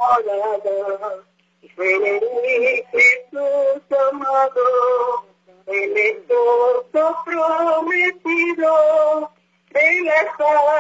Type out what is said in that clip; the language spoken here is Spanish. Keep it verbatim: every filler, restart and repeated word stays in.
morada. Ven en mí, Jesús amado, el esposo prometido de la